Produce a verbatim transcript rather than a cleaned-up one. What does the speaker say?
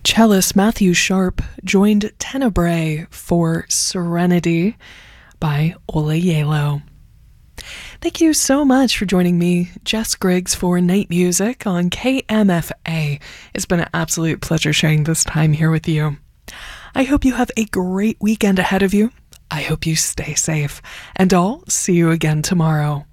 Cellist Matthew Sharp joined Tenebrae for Serenity by Ola Yalo. Thank you so much for joining me, Jess Griggs, for Night Music on K M F A. It's been an absolute pleasure sharing this time here with you. I hope you have a great weekend ahead of you. I hope you stay safe, and I'll see you again tomorrow.